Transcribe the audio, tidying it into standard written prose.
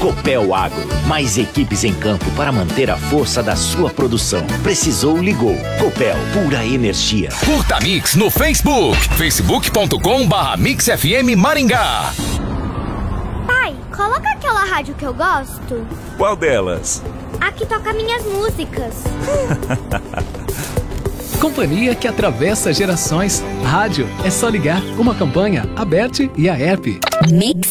Copel Agro, mais equipes em campo para manter a força da sua produção. Precisou, ligou. Copel, pura energia. Curta a Mix no Facebook, facebook.com/MixFM Maringá. Pai, coloca aquela rádio que eu gosto. Qual delas? A que toca minhas músicas. Companhia que atravessa gerações. Rádio é só ligar. Uma campanha, a Bet e a App. Mix